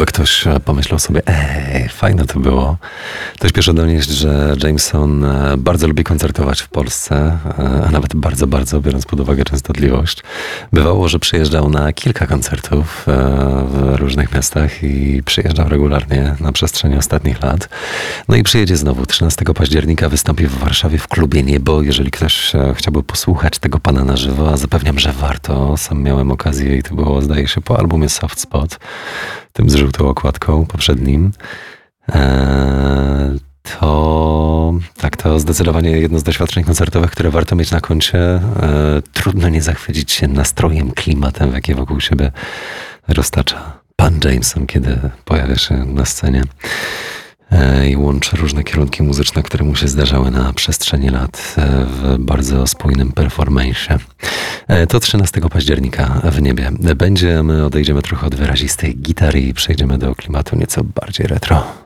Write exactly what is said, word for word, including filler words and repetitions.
Gdyby ktoś pomyślał sobie, ej, fajne to było, to śpieszę donieść, że Jameson bardzo lubi koncertować w Polsce, a nawet bardzo, bardzo, biorąc pod uwagę częstotliwość. Bywało, że przyjeżdżał na kilka koncertów w różnych miastach i przyjeżdżał regularnie na przestrzeni ostatnich lat. No i przyjedzie znowu. trzynastego października wystąpi w Warszawie w klubie Niebo. Jeżeli ktoś chciałby posłuchać tego pana na żywo, a zapewniam, że warto. Sam miałem okazję i to było, zdaje się, po albumie Soft Spot, tym z żółtą okładką poprzednim. Eee, to tak, to zdecydowanie jedno z doświadczeń koncertowych, które warto mieć na koncie. Eee, trudno nie zachwycić się nastrojem, klimatem, w jaki wokół siebie roztacza pan Jameson, kiedy pojawia się na scenie i łączy różne kierunki muzyczne, które mu się zdarzały na przestrzeni lat w bardzo spójnym performance'ie. To trzynastego października w Niebie będzie. My odejdziemy trochę od wyrazistej gitary i przejdziemy do klimatu nieco bardziej retro.